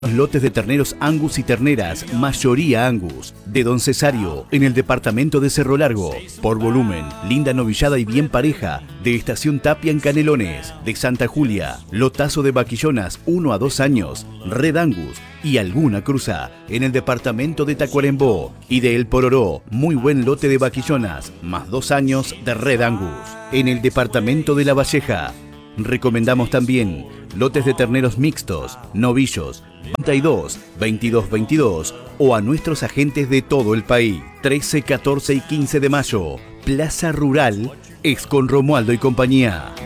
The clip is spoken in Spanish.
Lotes de terneros Angus y terneras, mayoría Angus, de Don Cesario, en el departamento de Cerro Largo. Por volumen, linda novillada y bien pareja, de Estación Tapia en Canelones, de Santa Julia, lotazo de vaquillonas 1 a 2 años, Red Angus y alguna cruza, en el departamento de Tacuarembó. Y de El Pororó, muy buen lote de vaquillonas, más 2 años de Red Angus, en el departamento de La Valleja. Recomendamos también lotes de terneros mixtos, novillos, 32, 22, 22 o a nuestros agentes de todo el país. 13, 14 y 15 de mayo, Plaza Rural, ex con Romualdo y compañía.